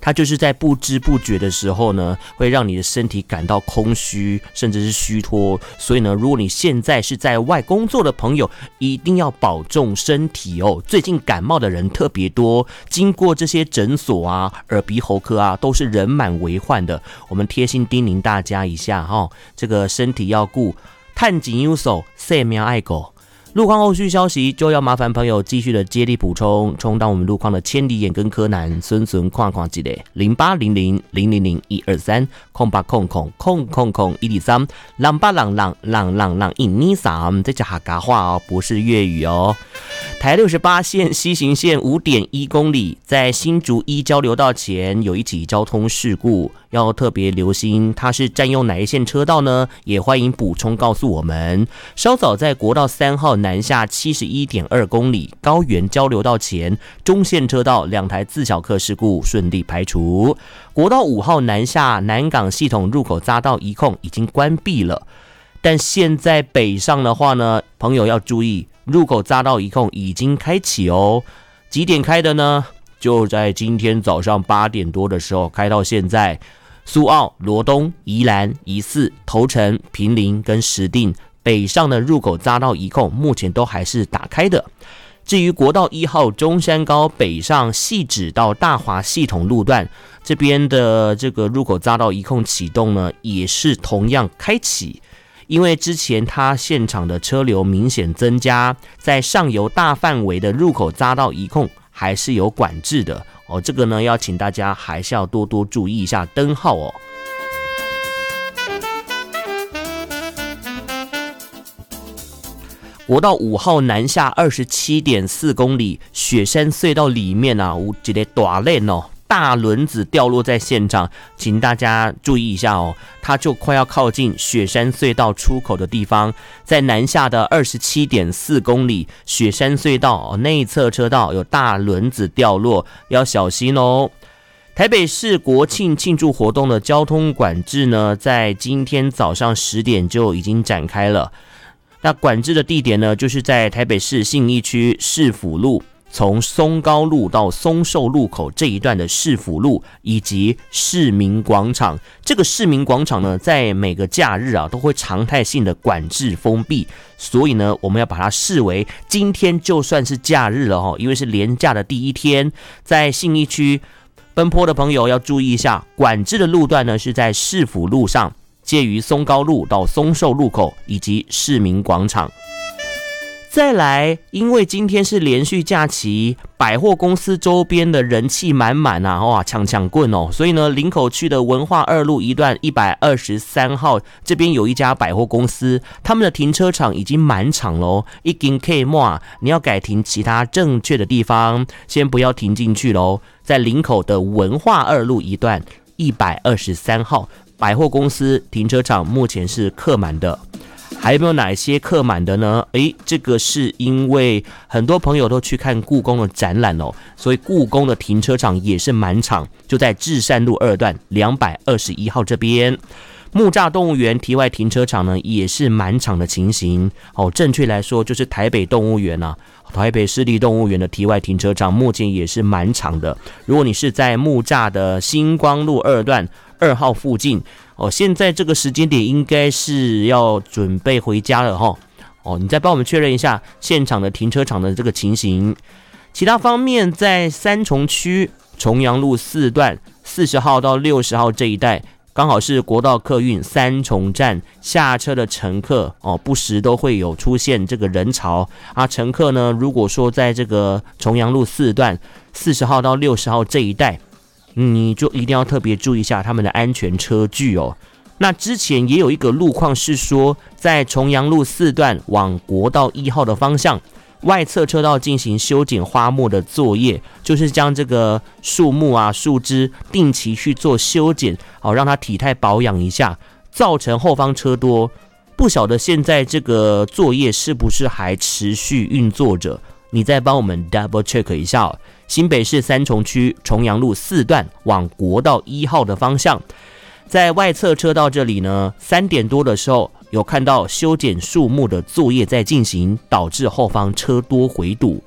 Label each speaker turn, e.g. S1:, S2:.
S1: 它就是在不知不觉的时候呢，会让你的身体感到空虚，甚至是虚脱。所以呢，如果你现在是在外工作的朋友，一定要保重身体哦。最近感冒的人特别多，经过这些诊所啊、耳鼻喉科啊，都是人满为患的。我们贴心叮咛大家一下哈，这个身体要顾，探紧有手，生命爱狗。路况后续消息就要麻烦朋友继续的接力补充，充当我们路况的千里眼跟柯南，孙看记得0800000123空8空空空空空123朗巴朗朗朗朗朗123，这叫客家话哦，不是粤语哦。台68线西行线 5.1 公里，在新竹一交流道前有一起交通事故，要特别留心，它是占用哪一线车道呢？也欢迎补充告诉我们。稍早在国道3号南下 71.2 公里，高原交流道前中线车道2台自小客事故顺利排除。国道5号南下南港系统入口匝道一控已经关闭了，但现在北上的话呢，朋友要注意，入口匝道一控已经开启哦。几点开的呢？就在今天早上8点多的时候开到现在。苏澳、罗东、宜兰、宜四、头城、坪林跟石碇北上的入口匝道一控目前都还是打开的。至于国道1号中山高北上汐止到大华系统路段这边的这个入口匝道一控启动呢，也是同样开启。因为之前它现场的车流明显增加，在上游大范围的入口匝道一控还是有管制的哦。这个呢，要请大家还是要多多注意一下灯号哦。国道5号南下 27.4 公里，雪山隧道里面啊，有一个大链哦，大轮子掉落在现场，请大家注意一下哦，它就快要靠近雪山隧道出口的地方，在南下的 27.4 公里，雪山隧道内侧车道有大轮子掉落，要小心哦。台北市国庆庆祝活动的交通管制呢，在今天早上10点就已经展开了。那管制的地点呢，就是在台北市信义区市府路，从松高路到松寿路口这一段的市府路以及市民广场。这个市民广场呢，在每个假日啊都会常态性的管制封闭，所以呢，我们要把它视为今天就算是假日了因为是连假的第一天，在信义区奔波的朋友要注意一下，管制的路段呢是在市府路上，介于松高路到松寿路口以及市民广场。再来，因为今天是连续假期，百货公司周边的人气满满啊，哇，抢棍哦！所以呢，林口区的文化2路一段123号这边有一家百货公司，他们的停车场已经满场喽，已经可以满，你要改停其他正确的地方，先不要停进去喽。在林口的文化2路一段123号百货公司停车场目前是客满的。还有没有哪些客满的呢？这个是因为很多朋友都去看故宫的展览哦，所以故宫的停车场也是满场，就在至善路2段221号这边。木栅动物园题外停车场呢也是满场的情形哦，正确来说就是台北动物园啊，台北市立动物园的题外停车场目前也是满场的。如果你是在木栅的星光路2段2号附近现在这个时间点应该是要准备回家了你再帮我们确认一下现场的停车场的这个情形。其他方面，在三重区重阳路4段40号到60号这一带，刚好是国道客运三重站下车的乘客不时都会有出现这个人潮啊。乘客呢，如果说在这个重阳路4段40号到60号这一带，你就一定要特别注意一下他们的安全车距哦。那之前也有一个路况是说，在重阳路4段往国道1号的方向，外侧车道进行修剪花木的作业，就是将这个树木啊、树枝定期去做修剪，让它体态保养一下，造成后方车多。不晓得现在这个作业是不是还持续运作着？你再帮我们 double check 一下新北市三重区重阳路4段往国道1号的方向，在外侧车道这里呢，3点多的时候有看到修剪树木的作业在进行，导致后方车多回堵。